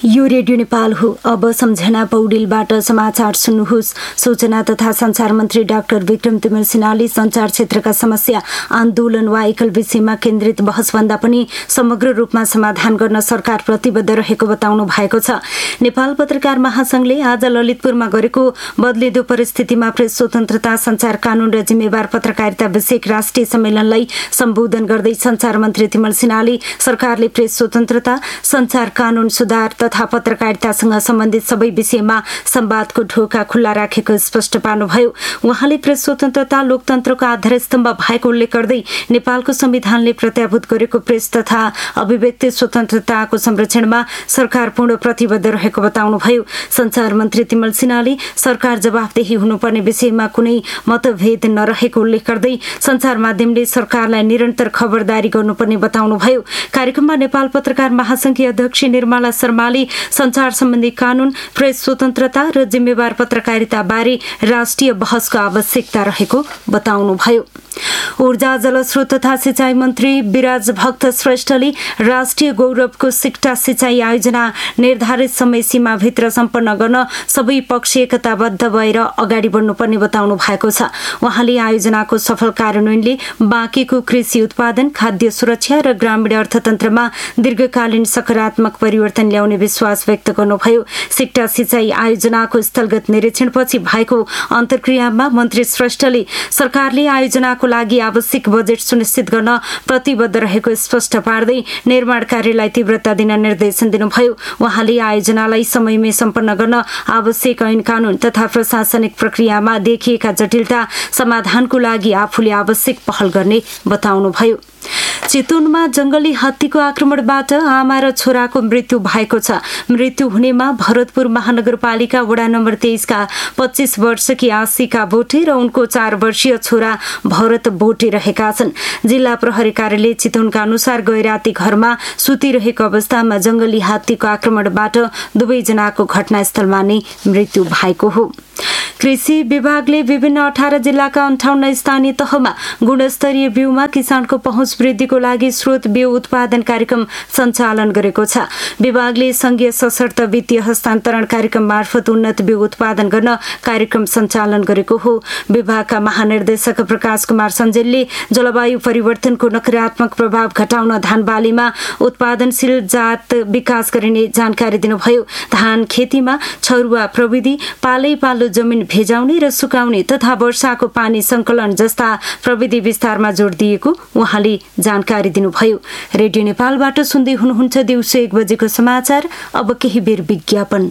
यो रेडियो नेपाल हो। अब सम्झना पौडेलबाट समाचार सुन्नुहोस्। सूचना तथा संचार मन्त्री डाक्टर विक्रम तिमल सिन्हाले संचार क्षेत्रका समस्या, आन्दोलन वा एकल विषयमा केन्द्रित बहसभन्दा पनि समग्र रूपमा समाधान गर्न सरकार प्रतिबद्ध रहेको बताउनु भएको छ। नेपाल पत्रकार महासंघले आज ललितपुरमा गरेको बदलिदो परिस्थितिमा प्रेस स्वतन्त्रता, संचार कानून र जिम्मेवार पत्रकारिता विषयक राष्ट्रिय सम्मेलनलाई सम्बोधन गर्दै संचार मन्त्री तिमल सिन्हाले सरकारले प्रेस स्वतन्त्रता, संचार कानून सुधार तथा पत्रकारितासँग सम्बन्धित सबै विषयमा संवादको ढोका खुल्ला राखेको स्पष्ट पार्नुभयो। उहाँले प्रेस स्वतन्त्रता लोकतन्त्रको आधारस्तम्भ भएको उल्लेख गर्दै नेपालको संविधानले प्रत्याभूत गरेको प्रेस तथा अभिव्यक्ति स्वतन्त्रताको संरक्षणमा सरकार पूर्ण प्रतिबद्ध रहेको बताउनुभयो। संचार मन्त्री तिमल सिन्हाले सरकार जवाफदेही हुनुपर्ने विषयमा कुनै मतभेद नरहेको उल्लेख गर्दै संचार माध्यमले सरकारलाई निरन्तर खबरदारी गर्नुपर्ने बताउनुभयो। कार्यक्रममा नेपाल पत्रकार महासंघकी अध्यक्ष निर्मला शर्माले संचार सम्बन्धी कानून, प्रेस स्वतन्त्रता र जिम्मेवार पत्रकारिता बारे राष्ट्रिय बहसको आवश्यकता रहेको बताउनुभयो। ऊर्जा, जलस्रोत तथा सिंचाई मन्त्री विराज भक्त श्रेष्ठले राष्ट्रिय गौरवको सिक्टा सिंचाई आयोजना निर्धारित समय सीमाभित्र सम्पन्न गर्न सबै पक्ष एकताबद्ध भएर अगाडि बढ्नुपर्ने बताउनु भएको छ। उहाँले आयोजनाको सफल कार्यान्वयनले बाँकीको कृषि उत्पादन, खाद्य सुरक्षा र ग्रामीण अर्थतन्त्रमा दीर्घकालीन सकारात्मक परिवर्तन ल्याउने विश्वास व्यक्त गर्नुभयो। सिक्टा सिंचाई आयोजनाको स्थलगत निरीक्षणपछि भएको अन्तर्क्रियामा मन्त्री श्रेष्ठले सरकारले आयोजनाको लागि आवश्यक बजेट सुनिश्चित गर्न प्रतिबद्ध रहेको स्पष्ट पार्दै निर्माण कार्यलाई तीव्रता दिन निर्देशन दिनुभयो। उहाँले आयोजनालाई समयमै सम्पन्न गर्न आवश्यक ऐन कानून तथा प्रशासनिक प्रक्रियामा देखिएका जटिलता समाधानको लागि आफूले आवश्यक पहल गर्ने बताउनुभयो। चितवनमा जंगली हात्तीको आक्रमणबाट आमा र छोराको मृत्यु भएको छ। मृत्यु हुनेमा भरतपुर महानगरपालिका वडा नम्बर 23 का 25 वर्षकी आशिका बोटे र उनको 4 वर्षीय छोरा भरत बोटे रहेका छन्। जिल्ला प्रहरी कार्यालय चितवनका अनुसार गैराती घरमा सुतिरहेको अवस्थामा जंगली हात्तीको आक्रमणबाट दुवैजनाको घटनास्थलमा नै मृत्यु भएको हो। कृषि विभागले विभिन्न 18 जिल्लाका 58 स्थानीय तहमा गुणस्तरीय बिउमा किसानको पहुँच वृद्धिको लागि स्रोत बिउ उत्पादन कार्यक्रम सञ्चालन गरेको छ। विभागले संघीय सशर्त वित्तीय हस्तान्तरण कार्यक्रम मार्फत उन्नत बिउ उत्पादन गर्न कार्यक्रम सञ्चालन गरेको हो। विभागका महानिर्देशक प्रकाश कुमार सञ्जेलले जलवायु परिवर्तनको नकारात्मक प्रभाव घटाउन धान बालीमा उत्पादनशील जात विकास गरिने जानकारी दिनुभयो। धान खेतीमा छरुवा प्रविधि, पालै पालो जमिन भेजाउने र सुकाउने तथा वर्षाको पानी संकलन जस्ता प्रविधि विस्तारमा जोड दिएको उहाँले जानकारी दिनुभयो। रेडियो नेपालबाट सुन्दै हुनुहुन्छ दिउँसो 1 बजेको समाचार। अब केही बेर विज्ञापन।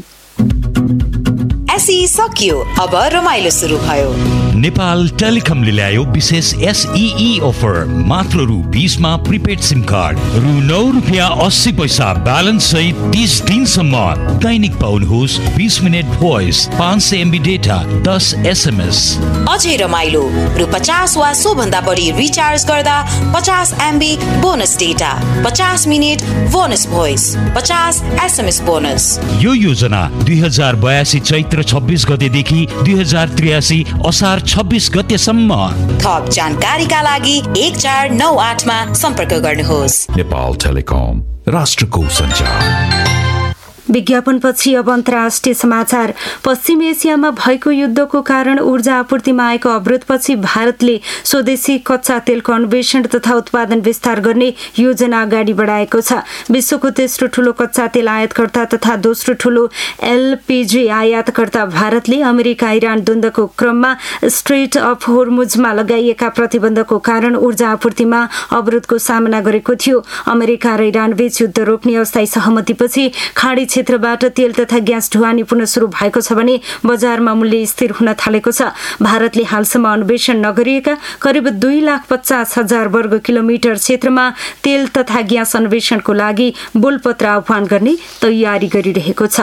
एसई सकियो, अब रमाइलो सुरु भयो। नेपाल टेलिकमले ल्यायो विशेष SEE अफर। मात्र रु 20 मा प्रिपेड सिम कार्ड, रु 9.80 ब्यालेन्स सहित 30 दिनसम्म। दैनिक पाउनुहोस् 20 minute voice, 500 MB data, 10 SMS। अझै रमाइलो, रु 50 वा सो भन्दा बढी रिचार्ज गर्दा 50 MB bonus data, 50 minute bonus voice, 50 SMS bonus. यो योजना 2082 चैत्र 26 गतेदेखि 2083 असार 26 गतेसम्म। थप जानकारीका लागि 1498 मा सम्पर्क गर्नुहोस्। नेपाल टेलिकम, राष्ट्रको सञ्चार। विज्ञापनपछि अब अन्तर्राष्ट्रिय समाचार। पश्चिम एसियामा भएको युद्धको कारण ऊर्जा आपूर्तिमा आएको अवरोधपछि भारतले स्वदेशी कच्चा तेलको अन्वेषण तथा उत्पादन विस्तार गर्ने योजना अगाडि बढाएको छ। विश्वको तेस्रो ठूलो कच्चा तेल आयातकर्ता तथा दोस्रो ठूलो LPG आयातकर्ता भारतले अमेरिका इरान द्वन्द्वको क्रममा स्ट्रेट अफ होर्मुजमा लगाइएका प्रतिबन्धको कारण ऊर्जा आपूर्तिमा अवरोधको सामना गरेको थियो। अमेरिका र इरान बीच युद्ध रोक्ने अस्थायी सहमतिपछि खाडी क्षेत्रबाट तेल तथा ग्यास ढुवानी पुनः सुरु भएको छ भने बजारमा मूल्य स्थिर हुन थालेको छ। भारतले हालसम्म अन्वेषण नगरिएका करिब 2,50,000 वर्ग किलोमिटर क्षेत्रमा तेल तथा ग्यास अन्वेषणको लागि बोलपत्र आह्वान गर्ने तयारी गरिरहेको छ।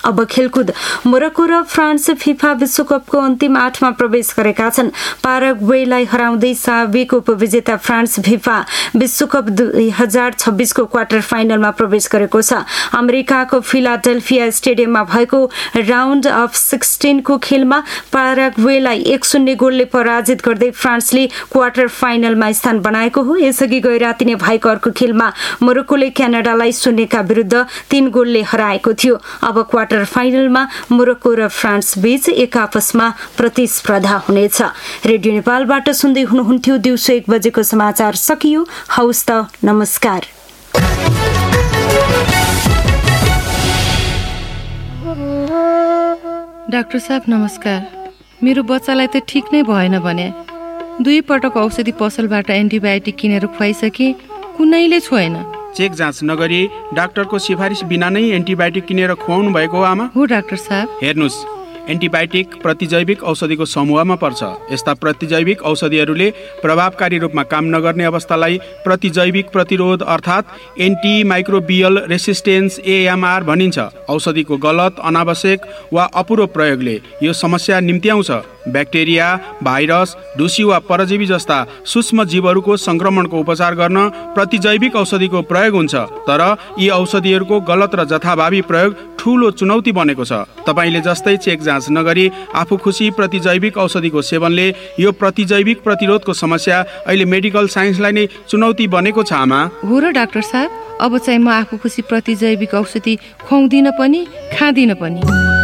अब खेलकुद। मोरक्को र फ्रान्स फिफा विश्वकपको अन्तिम 8मा प्रवेश गरेका छन्। पाराग्वेलाई हराउँदै साबिक उपविजेता फ्रान्स फिफा विश्वकप 2026 को क्वार्टर फाइनलमा प्रवेश गरेको छ। अमेरिकाको फिलाडेल्फिया स्टेडियममा भएको राउन्ड अफ 16 को खेलमा पाराग्वेलाई 1-0 गोलले पराजित गर्दै फ्रान्सले क्वार्टर फाइनलमा स्थान बनाएको हो। यसअघि गै राति नै भएको अर्को खेलमा मोरक्कोले क्यानाडालाई 0 का विरुद्ध 3 गोलले हराएको थियो। अब क्वार्टर फाइनलमा मोरक्को र फ्रान्स बीच एक आपसमा प्रतिस्पर्धा हुनेछ। रेडियो नेपालबाट सुन्दै हुनुहुन्थ्यो। दिउँसो 1 बजेको समाचार सकियो। हौस् त, नमस्कार। डाक्टर साहब नमस्कार। मेरो बच्चालाई त ठिक नै भएन भने 2 पटक औषधि पसलबाट एन्टिबायोटिक किनेर खुवाइसके, कुनैले छोएन। चेक जाँच नगरी डाक्टरको सिफारिस बिना नै एन्टिबायोटिक किनेर खुवाउनु भएको हो आमा? हो डाक्टर साहब। हेर्नुस्, एन्टिबायोटिक प्रतिजैविक औषधिको समूहमा पर्छ। यस्ता प्रतिजैविक औषधिहरूले प्रभावकारी रूपमा काम नगर्ने अवस्थालाई प्रतिजैविक प्रतिरोध अर्थात् एन्टिमाइक्रोबियल रेसिस्टेन्स AMR भनिन्छ। औषधिको गलत, अनावश्यक वा अपूरो प्रयोगले यो समस्या निम्त्याउँछ। ब्याक्टेरिया, भाइरस, ढुसी वा परजीवी जस्ता सूक्ष्म जीवहरूको संक्रमणको उपचार गर्न प्रतिजैविक औषधिको प्रयोग हुन्छ। तर यी औषधिहरूको गलत र जथाभावी प्रयोग ठूलो चुनौती बनेको छ। तपाईले जस्तै चेक जाँच नगरी आफू खुसी प्रतिजैविक औषधिको सेवनले यो प्रतिजैविक प्रतिरोधको समस्या अहिले मेडिकल साइन्सलाई नै चुनौती बनेको छ आमा। हो र डाक्टर साहब, अब चाहिँ म आफू खुसी प्रतिजैविक औषधि खुवाउँदिन पनि खाँदिन पनि।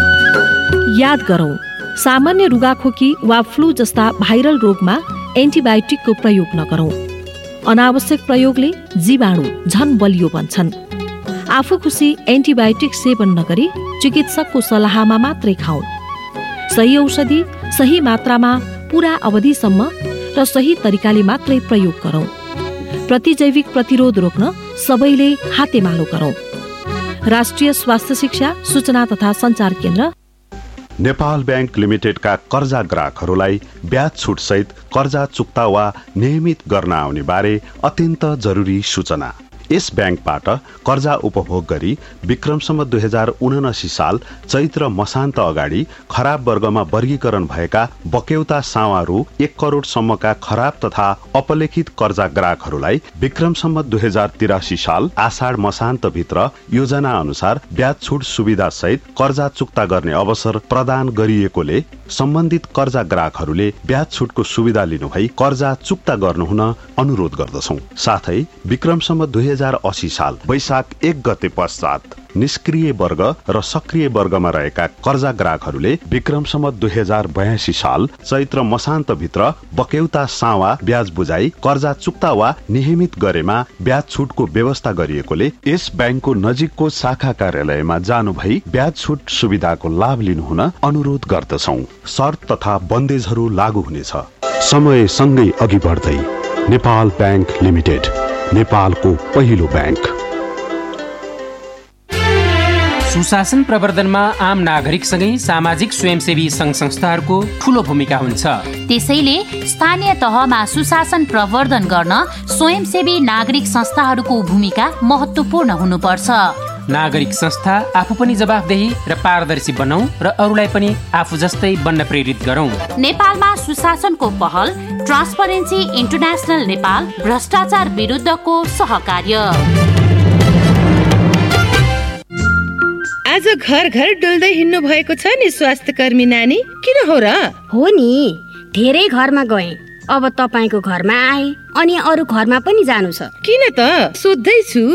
याद गरौँ, सामान्य रुगाखोकी वा फ्लू जस्ता भाइरल रोगमा एन्टिबायोटिकको प्रयोग नगरौँ। अनावश्यक प्रयोगले जीवाणु झन बलियो बन्छन्। आफू खुसी एन्टिबायोटिक सेवन नगरी चिकित्सकको सल्लाहमा मात्रै खाऊ। सही औषधि सही मात्रामा पूरा अवधिसम्म र सही तरिकाले मात्रै प्रयोग गरौँ। प्रतिजैविक प्रतिरोध रोक्न सबैले हातेमालो गरौँ। राष्ट्रिय स्वास्थ्य शिक्षा सूचना तथा सञ्चार केन्द्र। नेपाल बैंक लिमिटेडका कर्जा ग्राहकहरूलाई ब्याज छुट सहित कर्जा चुक्ता वा नियमित गर्न आउने बारे अत्यन्त जरुरी सूचना। यस ब्याङ्कबाट कर्जा उपभोग गरी विक्रमसम्म 2079 साल चैत्र मसान्त अगाडि खराब वर्गमा वर्गीकरण भएका बक्यौता सावा रु 1 करोडसम्मका खराब तथा अपलेखित कर्जा ग्राहकहरूलाई विक्रमसम्म 2083 साल आषाढ मसान्त भित्र योजना अनुसार ब्याज छुट सुविधा सहित कर्जा चुक्ता गर्ने अवसर प्रदान गरिएकोले सम्बन्धित कर्जा ग्राहकहरूले ब्याज छुटको सुविधा लिनुभई कर्जा चुक्ता गर्नुहुन अनुरोध गर्दछौं। साथै विक्रमसम्म 2080 साल वैशाख 1 गते पश्चात निष्क्रिय वर्ग र सक्रिय वर्गमा रहेका कर्जा ग्राहकहरूले विक्रमसम्म 2082 साल चैत्र मसान्त भित्र बक्यौता सावा ब्याज बुझाई कर्जा चुक्ता वा नियमित गरेमा ब्याज छुटको व्यवस्था गरिएकोले यस ब्याङ्कको नजिकको शाखा कार्यालयमा जानु भई ब्याज छुट सुविधाको लाभ लिनुहुन अनुरोध गर्दछौं। शर्त तथा बन्देजहरू लागू हुनेछ। समय सँगै अघि बढ्दै नेपाल बैंक लिमिटेड, नेपालको पहिलो ब्याङ्क। सुशासन प्रवर्धनमा आम नागरिकसँगै सामाजिक स्वयंसेवी सङ्घ संस्थाहरूको ठूलो भूमिका हुन्छ। त्यसैले स्थानीय तहमा सुशासन प्रवर्धन गर्न स्वयंसेवी नागरिक संस्थाहरूको भूमिका महत्त्वपूर्ण हुनुपर्छ। नागरिक संस्था आफू पनि जवाफदेही र पारदर्शी बनाऊ र अरूलाई पनि आफू जस्तै बन्न प्रेरित गरौँ। नेपालमा सुशासनको पहल ट्रान्सपरेन्सी इन्टरनेसनल नेपाल भ्रष्टाचार विरुद्धको सहकार्य। आज घर घर डुल्दै हिँड्नु भएको छ नि स्वास्थ्य कर्मी नानी, किन हो र? हो नि, धेरै घरमा गए, अब तपाईको घरमा आए अनि अरू घरमा पनि जानु छ। किन त? सोध्दै छु।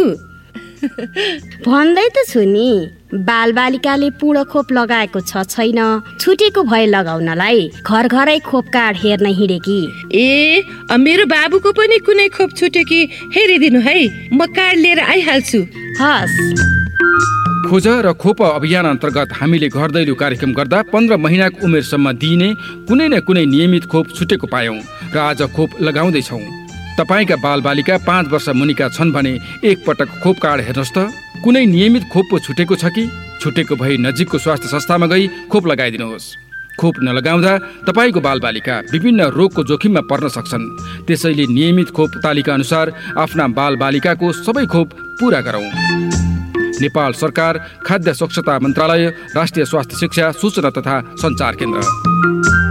भन्दै त छु नि, बालबालिकाले पूर्ण खोप लगाएको छ छैन, छुटेको भए लगाउनलाई घर घरै खोप कार्ड हेर्न हिँडेकी। ए, मेरो बाबुको पनि कुनै खोप छुट्यो कि हेरिदिनु है, म कार्ड लिएर आइहाल्छु। हस्। खोज र खोप अभियान अन्तर्गत हामीले घर दैलो कार्यक्रम गर्दा 15 महिनाको उमेरसम्म दिइने कुनै न कुनै नियमित खोप छुटेको पायौं र आज खोप लगाउँदैछौँ। तपाईका बालबालिका 5 वर्ष मुनिका छन् भने एक पटक खोप कार्ड हेर्नुहोस् त। कुनै नियमित खोप पो छुटेको छ कि? छुटेको भई नजिकको स्वास्थ्य संस्थामा गई खोप लगाइदिनुहोस्। खोप नलगाउँदा तपाईको बालबालिका विभिन्न रोगको जोखिममा पर्न सक्छन्। त्यसैले नियमित खोप तालिका अनुसार आफ्ना बालबालिकाको सबै खोप पूरा गरौँ। नेपाल सरकार, खाद्य स्वच्छता मन्त्रालय, राष्ट्रिय स्वास्थ्य शिक्षा, सूचना तथा सञ्चार केन्द्र।